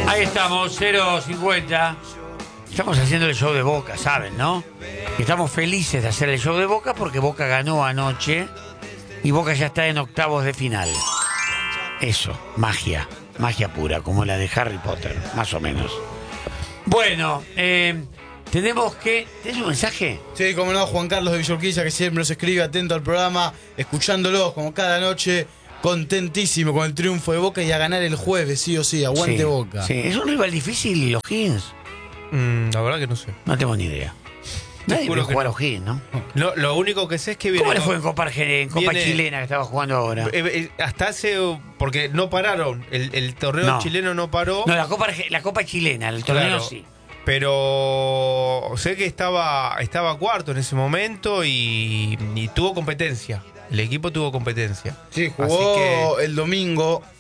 Ahí estamos, 0:50. Estamos haciendo el show de Boca, ¿saben, no? Estamos felices de hacer el show de Boca porque Boca ganó anoche y Boca ya está en octavos de final. Eso, magia pura, como la de Harry Potter, más o menos. Bueno, tenemos que... ¿Tienes un mensaje? Sí, como no, Juan Carlos de Villorquiza, que siempre nos escribe atento al programa, escuchándolos como cada noche, contentísimo con el triunfo de Boca y a ganar el jueves, sí o sí, aguante Sí, Boca. Sí, ¿es un rival difícil los Higgins? La verdad que no sé. No tengo ni idea. Nadie juro puede que jugar a no. los Higgins, ¿no? Lo único que sé es que viene. ¿Cómo le fue en Copa viene- Chilena que estaba jugando ahora? Hasta hace. Porque no pararon. El torneo No. chileno no paró. No, la Copa Chilena, el torneo Claro. sí. Pero sé que estaba cuarto en ese momento y tuvo competencia. El equipo tuvo competencia. Sí, jugó Así que- el domingo